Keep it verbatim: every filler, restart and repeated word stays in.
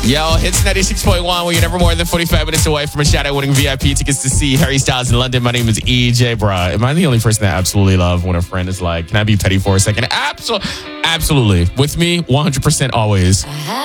Yo, Hits ninety-six point one, where you're never more than forty-five minutes away from a shout-out-winning V I P tickets to see Harry Styles in London. My name is E J, bruh. Am I the only person that absolutely love when a friend is like, can I be petty for a second? Absol- absolutely. With me, one hundred percent always.